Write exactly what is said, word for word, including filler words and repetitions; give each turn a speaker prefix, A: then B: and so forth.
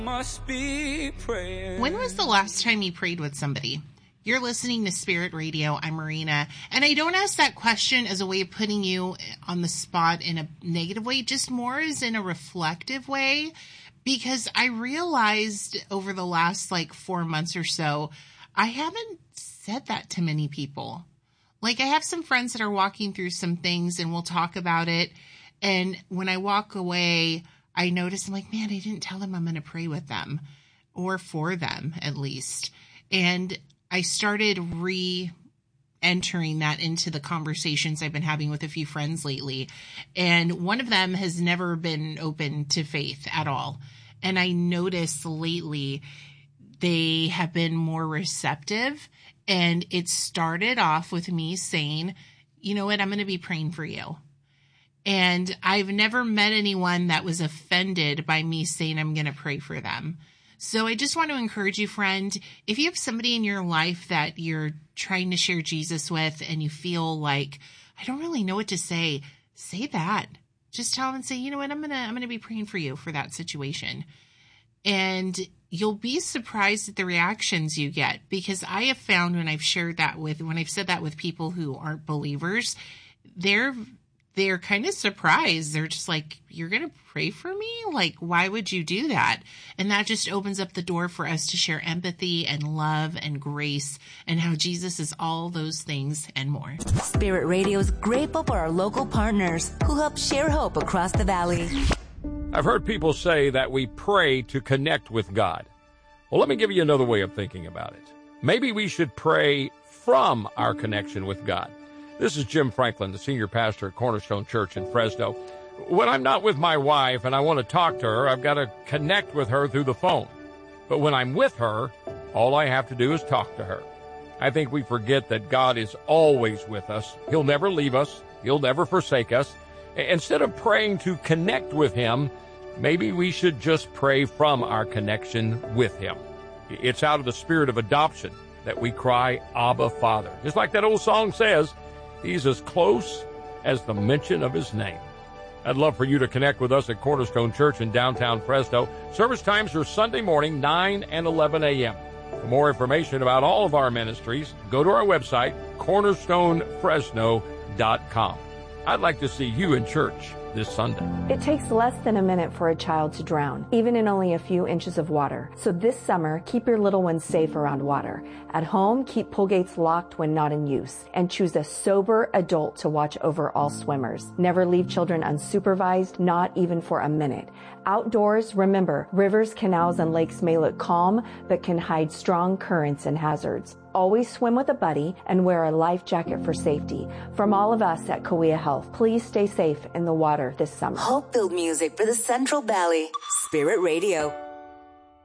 A: Must be praying.
B: When was the last time you prayed with somebody? You're listening to Spirit Radio. I'm Marina. And I don't ask that question as a way of putting you on the spot in a negative way, just more as in a reflective way. Because I realized over the last like four months or so, I haven't said that to many people. Like I have some friends that are walking through some things and we'll talk about it. And when I walk away, I notice I'm like, man, I didn't tell them I'm going to pray with them or for them at least. And I started re-entering that into the conversations I've been having with a few friends lately. And one of them has never been open to faith at all. And I noticed lately they have been more receptive. And it started off with me saying, you know what, I'm going to be praying for you. And I've never met anyone that was offended by me saying I'm going to pray for them. So I just want to encourage you, friend, if you have somebody in your life that you're trying to share Jesus with and you feel like, I don't really know what to say, say that. Just tell them and say, you know what, I'm going to, I'm going to be praying for you for that situation. And you'll be surprised at the reactions you get, because I have found when I've shared that with, when I've said that with people who aren't believers, they're they're kind of surprised. They're just like, you're going to pray for me? Like, why would you do that? And that just opens up the door for us to share empathy and love and grace and how Jesus is all those things and more.
C: Spirit Radio is grateful for our local partners who help share hope across the valley.
D: I've heard people say that we pray to connect with God. Well, let me give you another way of thinking about it. Maybe we should pray from our connection with God. This is Jim Franklin, the senior pastor at Cornerstone Church in Fresno. When I'm not with my wife and I want to talk to her, I've got to connect with her through the phone. But when I'm with her, all I have to do is talk to her. I think we forget that God is always with us. He'll never leave us. He'll never forsake us. Instead of praying to connect with Him, maybe we should just pray from our connection with Him. It's out of the spirit of adoption that we cry, Abba, Father. Just like that old song says, He's as close as the mention of His name. I'd love for you to connect with us at Cornerstone Church in downtown Fresno. Service times are Sunday morning, nine and eleven a.m. For more information about all of our ministries, go to our website, cornerstone fresno dot com. I'd like to see you in church this Sunday.
E: It takes less than a minute for a child to drown, even in only a few inches of water. So this summer, keep your little ones safe around water. At home, keep pool gates locked when not in use, and choose a sober adult to watch over all swimmers. Never leave children unsupervised, not even for a minute. Outdoors, remember, rivers, canals, and lakes may look calm, but can hide strong currents and hazards. Always swim with a buddy and wear a life jacket for safety. From all of us at Kauai Health, please stay safe in the water this summer.
C: Hope-filled music for the Central Valley. Spirit Radio.